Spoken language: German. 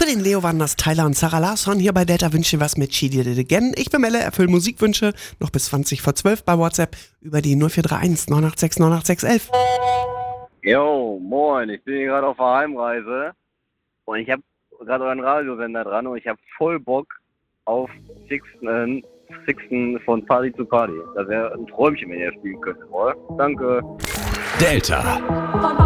den Leo Wanders, Tyler und Sarah Larsson hier bei Delta Wünsche was mit She Did It Again. Ich bin Melle, erfülle Musikwünsche noch bis 20 vor 12 bei WhatsApp über die 0431 986 98611. Jo, moin, ich bin hier gerade auf der Heimreise und ich habe gerade euren Radiosender dran und ich habe voll Bock auf Sixten von Party zu Party. Das wäre ein Träumchen, wenn ihr spielen könnt, oder? Danke. Delta.